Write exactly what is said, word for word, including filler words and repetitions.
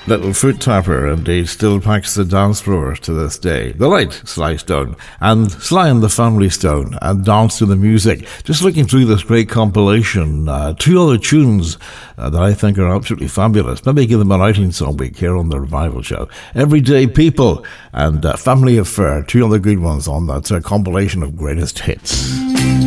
Little foot tapper, indeed, still packs the dance floor to this day. The late Sly Stone, and Sly and the Family Stone, and Dance to the Music. Just looking through this great compilation, uh, two other tunes uh, that I think are absolutely fabulous. Maybe give them a writing song week here on the Revival Show. Everyday People and uh, Family Affair, two other good ones on that uh, compilation of greatest hits.